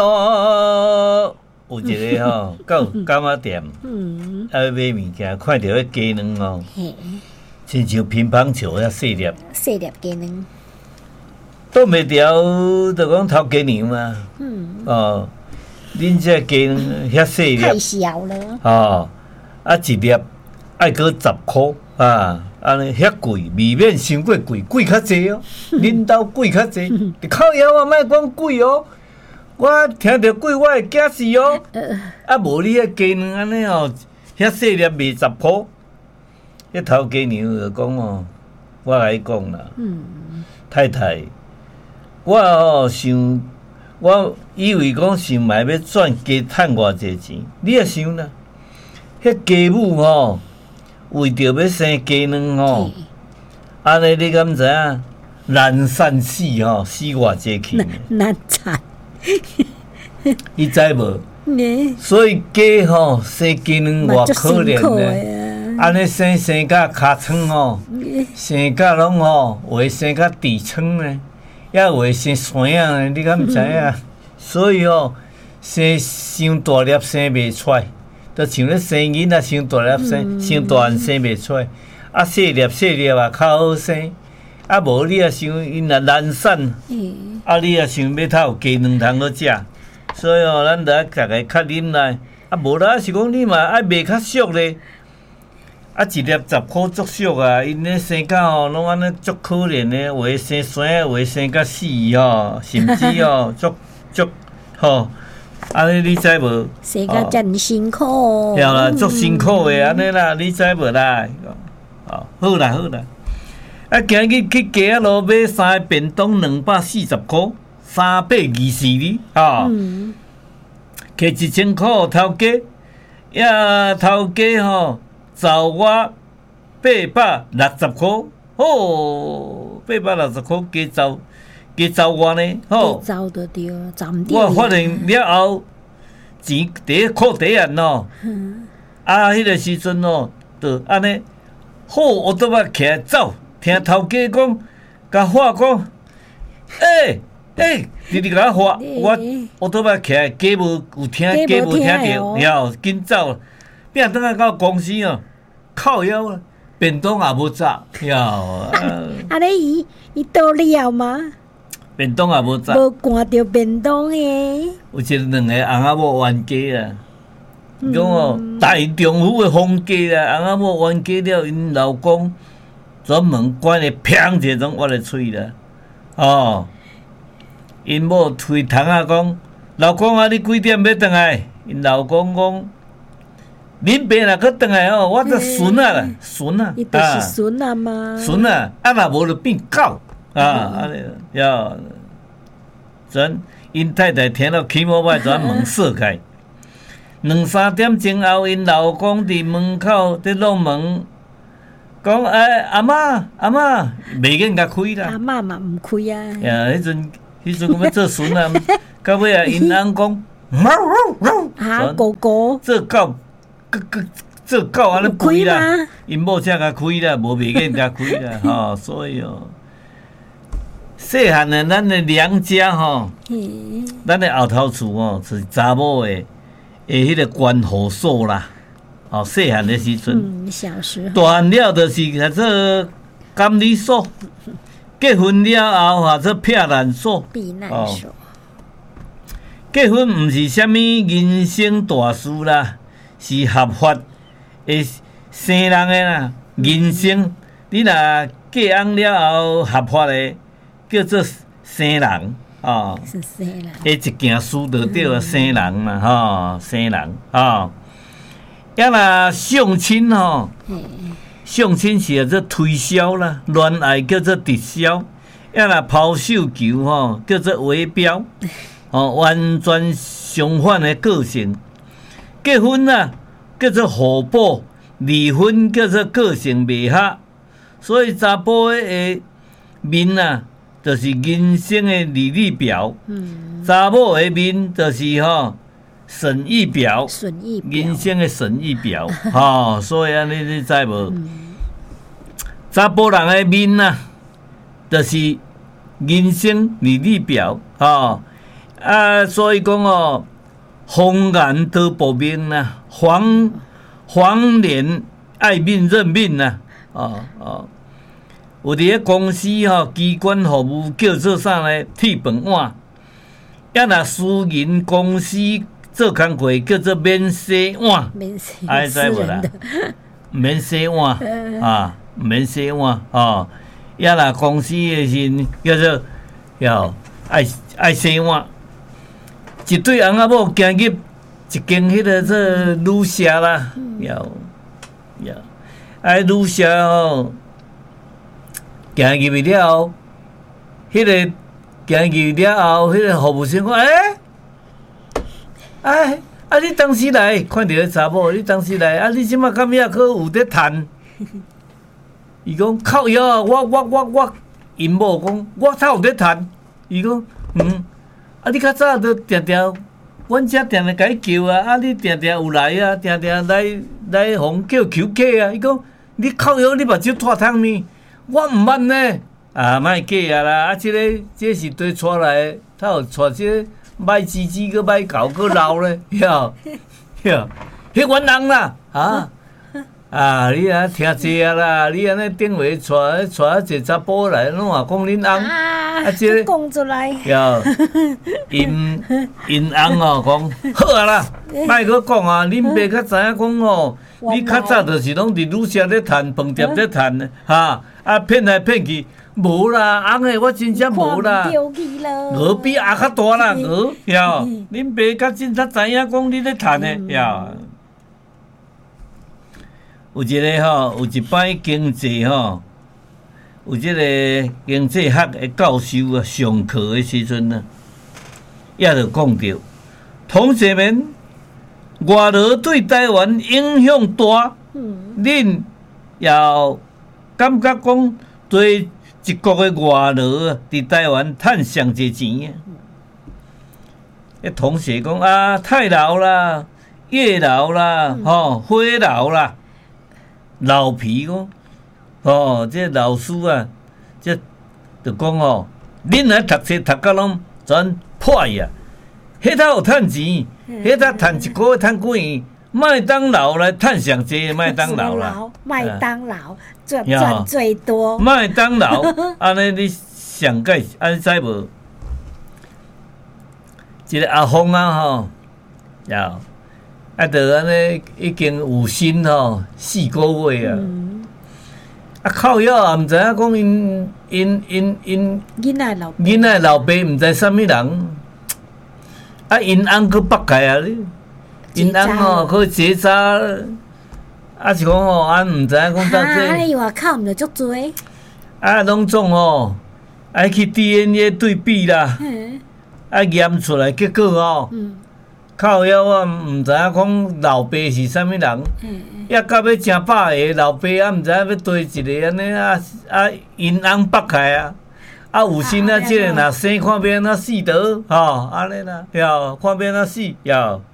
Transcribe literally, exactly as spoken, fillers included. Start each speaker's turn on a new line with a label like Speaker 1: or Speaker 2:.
Speaker 1: 哦，有一个吼，到柑仔店，嗯，啊要买物件，看到迄鸡卵哦，亲像乒乓球遐细粒，
Speaker 2: 细粒鸡卵，
Speaker 1: 挡袂牢，就讲头家娘嘛，嗯，哦，恁这鸡卵遐细粒，
Speaker 2: 太小了，
Speaker 1: 哦，啊一粒爱搁十箍啊。安尼遐贵，未免伤过贵，贵较济哦。恁兜贵较济，靠腰啊，莫讲贵哦。我听着贵，我会惊死哦。啊，无你迄鸡卵安尼哦，遐细粒卖十箍，迄头家娘就讲哦，我甲你讲啦，嗯、太太，我哦想，我以为讲想买要赚加趁偌济钱，你也想啦，迄家母吼、哦。为着要生鸡卵吼，安尼你敢知影？难产死吼，死偌济去。
Speaker 2: 难产，
Speaker 1: 你知无？所以鸡吼生鸡卵偌可怜呢。安尼生生甲尻川吼，生甲拢吼，有诶生甲地川呢，也有诶生山啊呢，你敢知影？所以吼，生伤大粒生袂出来。就像咧生囡仔，伤大粒生，伤大汉生袂出来，啊细粒细粒啊，较好生。啊无你啊想因若难产，啊你啊想要头鸡卵通好食，所以哦，咱着爱逐个较忍耐。啊无啦是讲你嘛爱卖较俗咧，啊一粒十箍足俗啊，因咧生甲吼拢安尼足可怜咧，有诶生酸，有诶生甲死吼，甚至哦足足吼。安尼你知无？
Speaker 2: 生甲真辛苦。
Speaker 1: 对啦，足辛苦诶，安尼啦，你知无啦？哦，好啦好啦。啊，今日去街仔路买三个便当，两百四十箍，三百二十二，吼。嗯。摕一千箍头家，呀头家吼，找我八百六十箍，吼，八百六十箍加走。加走我呢，吼，
Speaker 2: 走就对，暂
Speaker 1: 我发现了后，钱伫咧裤底啊喏，啊，迄个时阵哦，就安尼，好，我都要起来走，听头家讲，甲我讲，诶诶，你伫甲我我我都要起来，家无有听，家无听着，了，紧走，变等下到公司哦，靠腰啊，便当也无炸，了，
Speaker 2: 安尼伊伊倒了吗？
Speaker 1: 便当也无炸，
Speaker 2: 无看到便当诶。
Speaker 1: 有一两个翁仔某冤家啊，讲哦，大丈夫的风格啊，翁仔某冤家了，因老公专门关咧，砰一下种挖咧喙啦，哦，因某推窗仔讲，老公啊，你几点要转来？因老公讲，恁爸若搁转来哦，我则孙啊啦，孙啊，
Speaker 2: 伊就是孙啊嘛，
Speaker 1: 孙啊，啊若无就变狗。啊，安尼要转因太太听到起毛摆，转门锁开。两三点钟后，因老公伫门口伫弄门，讲：“哎，阿嬷，阿嬷，袂瘾甲开啦。”
Speaker 2: 阿嬷嘛毋开啊。
Speaker 1: 呀，迄阵，迄阵我要做孙啊，到尾啊，因翁讲：“
Speaker 2: 啊，狗狗
Speaker 1: 做狗，个个做狗安尼开啦。”因某才甲开啦，无袂瘾甲开啦，吼，所以哦。细汉的咱的娘家吼，咱的后头厝吼是查某的，诶，迄个关护所啦，哦，细汉的时阵，
Speaker 2: 嗯，小时候，
Speaker 1: 大汉了就是叫做监理所，结婚了后或者避难所，
Speaker 2: 避难所。哦、
Speaker 1: 结婚毋是啥物人生大事啦，是合法的生人的啦，人生你若嫁翁了后合法的。叫做生人哦，
Speaker 2: 是生人，
Speaker 1: 迄一件事就对了，生人嘛吼，生人哦。要若相亲吼，相亲是叫做推销啦，恋爱叫做直销，要若抛绣球吼，叫做围标，哦，完全相反的个性。结婚啊，叫做互补；离婚叫做个性袂合，所以查甫的面啊。就是人生的履历表，嗯，查某的面就是吼损益表，
Speaker 2: 损益表，
Speaker 1: 人生的损益表，吼、哦，所以安尼你知无？嗯、查甫人的面啊，就是人生履历表，吼、哦， 啊，所以讲哦，红颜多薄命呐，黄黄脸爱命认命呐，哦哦，有伫咧公司吼、哦，机关服务叫做啥呢？铁饭碗，要若私人公司做工课叫做免洗碗，
Speaker 2: 免洗，
Speaker 1: 爱知无啦？免洗碗啊，免洗碗哦，要若公司的是叫做要爱爱洗碗。一对翁仔某行入一间迄个做旅社啦，要要，啊旅社吼，行入去了后，迄、那个行入去了后，迄、那个服务生讲，诶、欸，哎，啊你当时来，看到迄查某，你当时来，啊你即马敢遐可有得趁？伊讲靠腰啊，我我我我，因某讲，我才有得趁。伊讲，嗯。啊！你较早都定定，阮遮定定甲伊叫啊！啊！你定定有来啊！定定来来互叫求客啊！伊讲你靠腰，你目睭拖汤面，我毋捌呢。啊，莫假啊啦！啊，即、這个这是对带来，他有带即个歹鸡鸡个歹狗个老咧，晓晓，迄阮人啦，啊啊！你啊听济啊啦！你安尼顶回带带一个查甫来，拢话讲恁翁。
Speaker 2: 啊，这讲出来，
Speaker 1: 哟，因因翁哦讲好啊啦，莫阁讲啊，恁爸较知影讲哦，你较早就是拢伫旅社咧趁，饭店咧趁的，哈啊骗来骗去，无啦，翁诶，我真正无啦，鹅比鸭较大啦，鹅哟，恁爸较真较知影讲你咧趁的，哟。有一个吼，有一摆经济吼。有即个经济学的教授啊，上课的时阵呢，也著讲到，同学们，外劳对台湾影响大，恁要感觉讲对一国的外劳啊，伫台湾趁上侪钱啊。迄同学讲啊，太老啦，叶老啦，吼、哦，灰老啦，老皮讲。哦，这老师啊，这就讲哦，恁来读册读到拢全破啊！迄头有趁钱，迄头趁一个月趁几元，麦当劳来趁上济麦当劳啦。
Speaker 2: 麦当劳赚赚最多。
Speaker 1: 麦当劳，安尼你上解安尼知无？一个阿峰啊吼，呀，啊，着安尼已经有薪吼四个月啊。嗯啊靠腰啊！毋知影讲因因因因
Speaker 2: 囡仔老
Speaker 1: 囡仔老爸毋知啥物人，啊因翁佫北界啊你，因翁吼佫结扎，啊是讲吼啊毋知影讲到这，
Speaker 2: 啊你外口毋着足多，
Speaker 1: 啊拢总吼爱去 D N A 对比啦，啊验出来结果吼，嗯、靠腰啊毋知影讲老爸是啥物人。嗯也到要成百个老爸啊，毋知影要堆一个安尼啊啊，因翁北开啊，啊有心啊，即个若生看要安怎死得吼，安尼啦，哟，看要安怎死，哟。